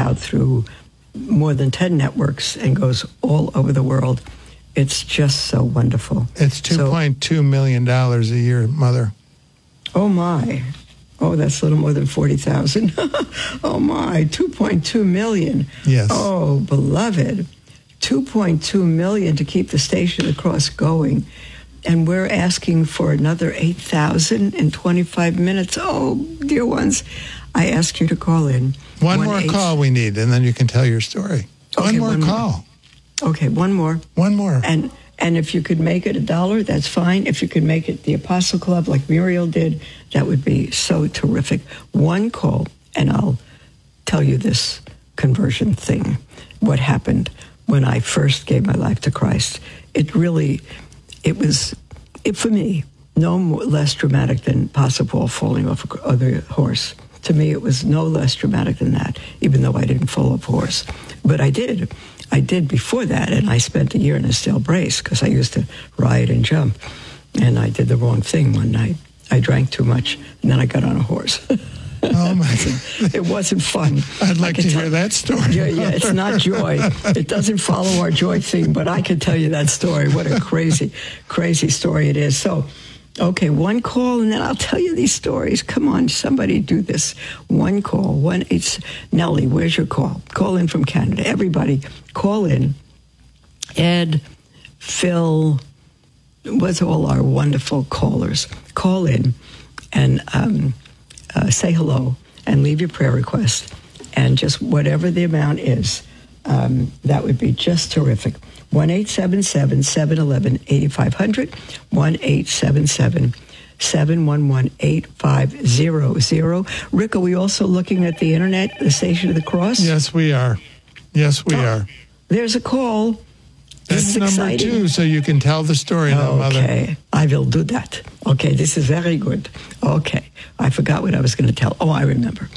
out through more than 10 networks and goes all over the world. It's just so wonderful. It's $2.2 million a year, Mother. Oh, my. Oh, that's a little more than 40,000. Oh, my. 2.2 million. Yes. Oh, beloved. 2.2 million to keep the Station of the Cross going. And we're asking for another 8,000 in 25 minutes. Oh, dear ones, I ask you to call in. One more call we need, and then you can tell your story. Okay, one more call. Okay, one more. One more. And if you could make it $1, that's fine. If you could make it the Apostle Club like Muriel did, that would be so terrific. One call, and I'll tell you this conversion thing, what happened when I first gave my life to Christ. It was, for me, no less dramatic than Apostle Paul falling off a horse. To me, it was no less dramatic than that, even though I didn't fall off a horse. But I did. I did before that, and I spent a year in a steel brace because I used to ride and jump. And I did the wrong thing one night. I drank too much, and then I got on a horse. Oh, my God. It wasn't fun. I'd like to hear that story. Yeah, it's not joy. It doesn't follow our joy theme, but I can tell you that story. What a crazy, crazy story it is. So, okay, one call, and then I'll tell you these stories. Come on, somebody do this. One call. It's Nellie, where's your call? Call in from Canada. Everybody, call in. Ed, Phil, what's all our wonderful callers? Call in and say hello and leave your prayer request. And just whatever the amount is, that would be just terrific. 1-877-711-8500, 1-877-711-8500. Rick, are we also looking at the internet, the Station of the Cross? Yes, we are. Yes, we are. There's a call. That's number 2, so you can tell the story now, Mother. Okay, I will do that. Okay, this is very good. Okay, I forgot what I was going to tell. Oh, I remember.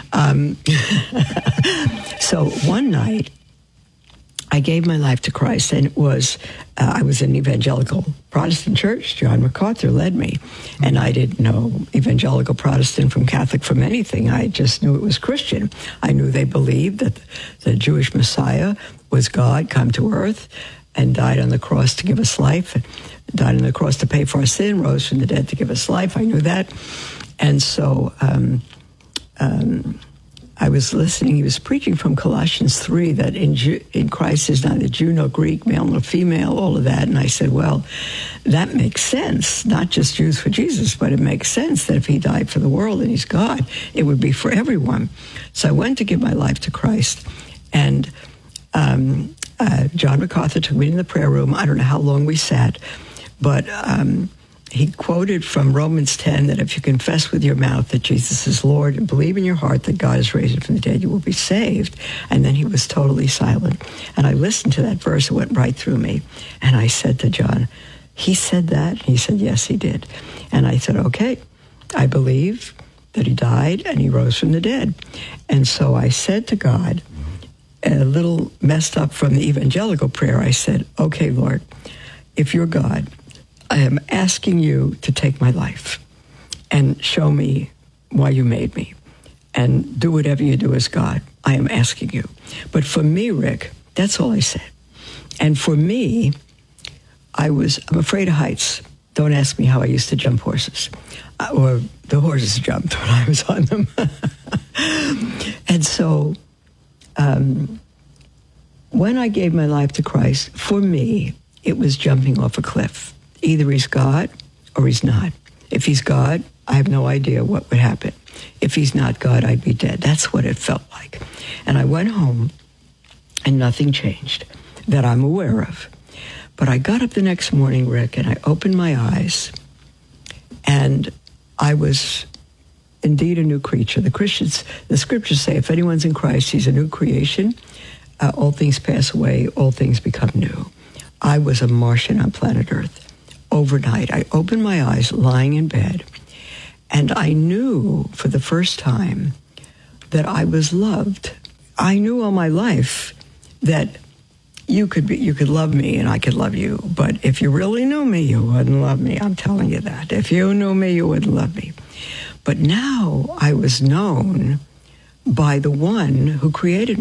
So one night, I gave my life to Christ, and it was, I was in an evangelical Protestant church. John MacArthur led me, and I didn't know evangelical Protestant from Catholic from anything. I just knew it was Christian. I knew they believed that the Jewish Messiah was God come to earth and died on the cross to give us life, and died on the cross to pay for our sin, rose from the dead to give us life. I knew that. And so I was listening. He was preaching from Colossians 3 that in Christ is neither Jew nor Greek, male nor female, all of that. And I said, well, that makes sense. Not just Jews for Jesus, but it makes sense that if he died for the world and he's God, it would be for everyone. So I went to give my life to Christ. And John MacArthur took me in the prayer room. I don't know how long we sat, but he quoted from Romans 10 that if you confess with your mouth that Jesus is Lord and believe in your heart that God has raised him from the dead, you will be saved. And then he was totally silent. And I listened to that verse. It went right through me. And I said to John, he said that? He said, yes, he did. And I said, okay, I believe that he died and he rose from the dead. And so I said to God, a little messed up from the evangelical prayer, I said, okay, Lord, if you're God, I am asking you to take my life and show me why you made me and do whatever you do as God. I am asking you. But for me, Rick, that's all I said. And for me, I'm afraid of heights. Don't ask me how I used to jump horses, or the horses jumped when I was on them. And so when I gave my life to Christ, for me, it was jumping off a cliff. Either he's God or he's not. If he's God, I have no idea what would happen. If he's not God, I'd be dead. That's what it felt like. And I went home, and nothing changed that I'm aware of. But I got up the next morning, Rick, and I opened my eyes, and I was indeed a new creature. The scriptures say, if anyone's in Christ, he's a new creation. All things pass away, all things become new. I was a Martian on planet Earth. Overnight, I opened my eyes lying in bed, and I knew for the first time that I was loved. I knew all my life that you could love me and I could love you, but if you really knew me, you wouldn't love me. I'm telling you that. If you knew me, you wouldn't love me. But now I was known by the one who created me.